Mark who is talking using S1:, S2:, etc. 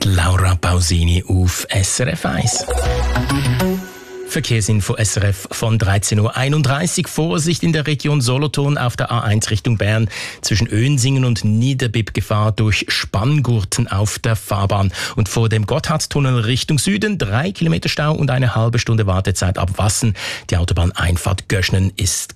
S1: die Laura Pausini auf SRF 1. Verkehrsinfo SRF von 13.31 Uhr. Vorsicht in der Region Solothurn auf der A1 Richtung Bern. Zwischen Önsingen und Niederbipp Gefahr durch Spanngurten auf der Fahrbahn. Und vor dem Gotthardtunnel Richtung Süden 3 Kilometer Stau und eine halbe Stunde Wartezeit ab Wassen. Die Autobahneinfahrt Göschnen ist